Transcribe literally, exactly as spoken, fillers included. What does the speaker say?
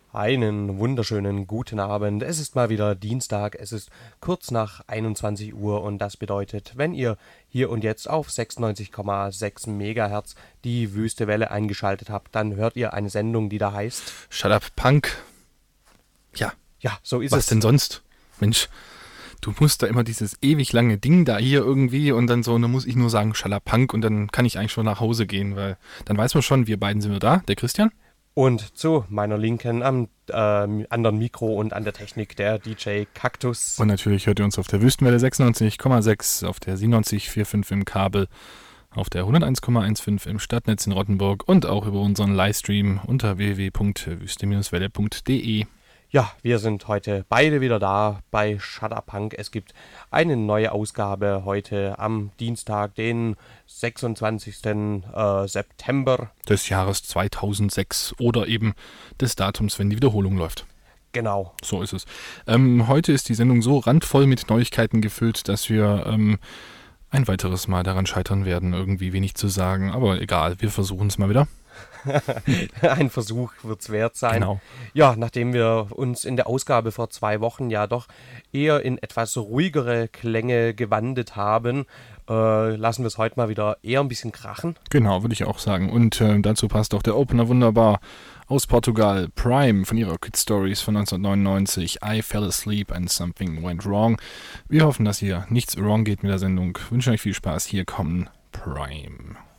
Einen wunderschönen guten Abend. Es ist mal wieder Dienstag, es ist kurz nach einundzwanzig Uhr und das bedeutet, wenn ihr hier und jetzt auf sechsundneunzig Komma sechs Megahertz die Wüste Welle eingeschaltet habt, dann hört ihr eine Sendung, die da heißt Shut up, Punk. Ja. Ja, so ist Was es. Was denn sonst? Mensch, du musst da immer dieses ewig lange Ding da hier irgendwie und dann so, und dann muss ich nur sagen Shut up, Punk und dann kann ich eigentlich schon nach Hause gehen, weil dann weiß man schon, wir beiden sind wir da, der Christian. Und zu meiner Linken am äh, anderen Mikro und an der Technik der D J Kaktus. Und natürlich hört ihr uns auf der Wüstenwelle sechsundneunzig Komma sechs, auf der siebenundneunzig Komma fünfundvierzig im Kabel, auf der hunderteins Komma fünfzehn im Stadtnetz in Rottenburg und auch über unseren Livestream unter w w w punkt wüste welle punkt d e. Ja, wir sind heute beide wieder da bei Shut Up Punk. Es gibt eine neue Ausgabe heute am Dienstag, den sechsundzwanzigsten Äh, September. Des Jahres zweitausendsechs oder eben des Datums, wenn die Wiederholung läuft. Genau. So ist es. Ähm, heute ist die Sendung so randvoll mit Neuigkeiten gefüllt, dass wir ähm, ein weiteres Mal daran scheitern werden, irgendwie wenig zu sagen. Aber egal, wir versuchen es mal wieder. Ein Versuch wird's wert sein. Genau. Ja, nachdem wir uns in der Ausgabe vor zwei Wochen ja doch eher in etwas ruhigere Klänge gewandelt haben, äh, lassen wir es heute mal wieder eher ein bisschen krachen. Genau, würde ich auch sagen. Und äh, dazu passt auch der Opener wunderbar aus Portugal, Prime, von ihrer Kid Stories von neunzehnhundertneunundneunzig, I Fell Asleep and Something Went Wrong. Wir hoffen, dass hier nichts wrong geht mit der Sendung. Wünschen euch viel Spaß. Hier kommen Prime.